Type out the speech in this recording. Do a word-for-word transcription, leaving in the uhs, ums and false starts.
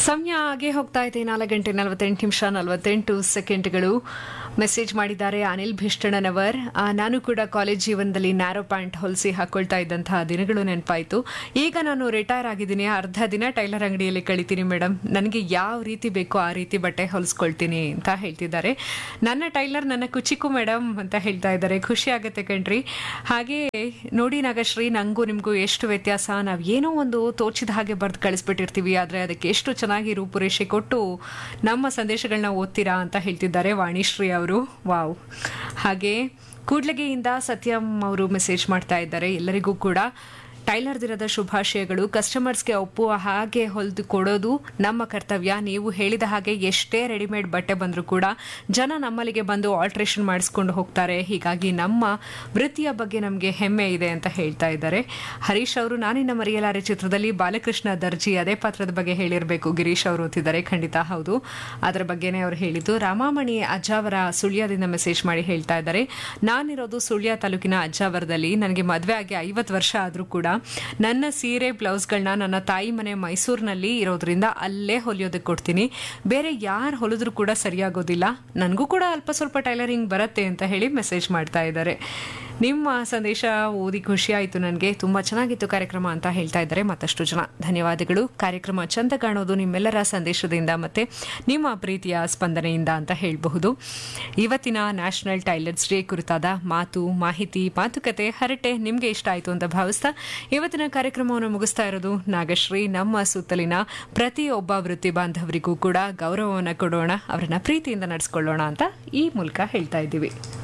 ಸಮಯ ಹಾಗೆ ಹೋಗ್ತಾ ಇದೆ. ನಾಲ್ಕು ಗಂಟೆ ನಲವತ್ತೆಂಟು ನಿಮಿಷ ನಲವತ್ತೆಂಟು ಸೆಕೆಂಡ್ಗಳು. ಮೆಸೇಜ್ ಮಾಡಿದ್ದಾರೆ ಅನಿಲ್ ಭಿಷ್ಟಣ್ಣನವರ್. ನಾನು ಕೂಡ ಕಾಲೇಜ್ ಜೀವನದಲ್ಲಿ ನ್ಯಾರೋ ಪ್ಯಾಂಟ್ ಹೊಲಿಸಿ ಹಾಕೊಳ್ತಾ ಇದ್ದಂತಹ ದಿನಗಳು ನೆನಪಾಯಿತು. ಈಗ ನಾನು ರಿಟೈರ್ ಆಗಿದ್ದೀನಿ. ಅರ್ಧ ದಿನ ಟೈಲರ್ ಅಂಗಡಿಯಲ್ಲಿ ಕಳಿತೀನಿ ಮೇಡಮ್. ನನಗೆ ಯಾವ ರೀತಿ ಬೇಕೋ ಆ ರೀತಿ ಬಟ್ಟೆ ಹೊಲಿಸ್ಕೊಳ್ತೀನಿ ಅಂತ ಹೇಳ್ತಿದ್ದಾರೆ. ನನ್ನ ಟೈಲರ್ ನನ್ನ ಕುಚಿಕು ಮೇಡಮ್ ಅಂತ ಹೇಳ್ತಾ ಇದ್ದಾರೆ. ಖುಷಿ ಆಗುತ್ತೆ ಕಣ್ರಿ. ಹಾಗೆ ನೋಡಿ ನಾಗಶ್ರೀ, ನಂಗೂ ನಿಮಗೂ ಎಷ್ಟು ವ್ಯತ್ಯಾಸ. ನಾವು ಏನೋ ಒಂದು ತೋಚಿದ ಹಾಗೆ ಬರೆದು ಕಳಿಸ್ಬಿಟ್ಟಿರ್ತೀವಿ, ಆದರೆ ಅದಕ್ಕೆ ಎಷ್ಟು ಚೆನ್ನಾಗಿ ರೂಪುರೇಷೆ ಕೊಟ್ಟು ನಮ್ಮ ಸಂದೇಶಗಳನ್ನ ಓದ್ತೀರಾ ಅಂತ ಹೇಳ್ತಿದ್ದಾರೆ ವಾಣಿಶ್ರೀ ಅವರು. ವಾವ್. ಹಾಗೆ ಕೂಡ್ಲಗೆಯಿಂದ ಸತ್ಯಂ ಅವರು ಮೆಸೇಜ್ ಮಾಡ್ತಾ ಇದ್ದಾರೆ. ಎಲ್ಲರಿಗೂ ಕೂಡ ಟೈಲರ್ ದಿನದ ಶುಭಾಶಯಗಳು. ಕಸ್ಟಮರ್ಸ್ಗೆ ಒಪ್ಪುವ ಹಾಗೆ ಹೊಲಿದು ಕೊಡೋದು ನಮ್ಮ ಕರ್ತವ್ಯ. ನೀವು ಹೇಳಿದ ಹಾಗೆ ಎಷ್ಟೇ ರೆಡಿಮೇಡ್ ಬಟ್ಟೆ ಬಂದರೂ ಕೂಡ ಜನ ನಮ್ಮಲ್ಲಿಗೆ ಬಂದು ಆಲ್ಟ್ರೇಷನ್ ಮಾಡಿಸ್ಕೊಂಡು ಹೋಗ್ತಾರೆ. ಹೀಗಾಗಿ ನಮ್ಮ ವೃತ್ತಿಯ ಬಗ್ಗೆ ನಮಗೆ ಹೆಮ್ಮೆ ಇದೆ ಅಂತ ಹೇಳ್ತಾ ಇದ್ದಾರೆ. ಹರೀಶ್ ಅವರು ನಾನಿನ್ನ ಮರೆಯಲಾರೆ ಚಿತ್ರದಲ್ಲಿ ಬಾಲಕೃಷ್ಣ ದರ್ಜಿ ಅದೇ ಪಾತ್ರದ ಬಗ್ಗೆ ಹೇಳಿರಬೇಕು ಗಿರೀಶ್ ಅವರು ಅಂತಿದ್ದಾರೆ. ಖಂಡಿತ ಹೌದು, ಅದರ ಬಗ್ಗೆನೇ ಅವರು ಹೇಳಿದ್ದು. ರಾಮಾಮಣಿ ಅಜ್ಜಾವರ ಸುಳ್ಯದಿಂದ ಮೆಸೇಜ್ ಮಾಡಿ ಹೇಳ್ತಾ ಇದ್ದಾರೆ. ನಾನಿರೋದು ಸುಳ್ಯ ತಾಲೂಕಿನ ಅಜ್ಜಾವರದಲ್ಲಿ. ನನಗೆ ಮದುವೆ ಆಗಿ ಐವತ್ತು ವರ್ಷ ಆದರೂ ಕೂಡ ನನ್ನ ಸೀರೆ ಬ್ಲೌಸ್ಗಳನ್ನ ನನ್ನ ತಾಯಿ ಮನೆ ಮೈಸೂರಿನಲ್ಲಿ ಇರೋದ್ರಿಂದ ಅಲ್ಲೇ ಹೊಲಿಯೋದಕ್ಕೆ ಕೊಡ್ತೀನಿ. ಬೇರೆ ಯಾರು ಹೊಲಿದ್ರೂ ಕೂಡ ಸರಿಯಾಗೋದಿಲ್ಲ. ನನಗೂ ಕೂಡ ಅಲ್ಪ ಸ್ವಲ್ಪ ಟೈಲರಿಂಗ್ ಬರುತ್ತೆ ಅಂತ ಹೇಳಿ ಮೆಸೇಜ್ ಮಾಡ್ತಾ ಇದ್ದಾರೆ. ನಿಮ್ಮ ಸಂದೇಶ ಓದಿ ಖುಷಿ ಆಯಿತು ನನಗೆ. ತುಂಬ ಚೆನ್ನಾಗಿತ್ತು ಕಾರ್ಯಕ್ರಮ ಅಂತ ಹೇಳ್ತಾ ಇದ್ದಾರೆ ಮತ್ತಷ್ಟು ಜನ. ಧನ್ಯವಾದಗಳು. ಕಾರ್ಯಕ್ರಮ ಚಂದ ಕಾಣೋದು ನಿಮ್ಮೆಲ್ಲರ ಸಂದೇಶದಿಂದ ಮತ್ತು ನಿಮ್ಮ ಪ್ರೀತಿಯ ಸ್ಪಂದನೆಯಿಂದ ಅಂತ ಹೇಳಬಹುದು. ಇವತ್ತಿನ ನ್ಯಾಷನಲ್ ಟೈಲರ್ಸ್ ಡೇ ಕುರಿತಾದ ಮಾತು, ಮಾಹಿತಿ, ಮಾತುಕತೆ, ಹರಟೆ ನಿಮಗೆ ಇಷ್ಟ ಆಯಿತು ಅಂತ ಭಾವಿಸ್ತಾ ಇವತ್ತಿನ ಕಾರ್ಯಕ್ರಮವನ್ನು ಮುಗಿಸ್ತಾ ಇರೋದು ನಾಗಶ್ರೀ. ನಮ್ಮ ಸುತ್ತಲಿನ ಪ್ರತಿಯೊಬ್ಬ ವೃತ್ತಿ ಬಾಂಧವರಿಗೂ ಕೂಡ ಗೌರವವನ್ನು ಕೊಡೋಣ, ಅವರನ್ನ ಪ್ರೀತಿಯಿಂದ ನಡೆಸ್ಕೊಳ್ಳೋಣ ಅಂತ ಈ ಮೂಲಕ ಹೇಳ್ತಾ ಇದ್ದೀವಿ.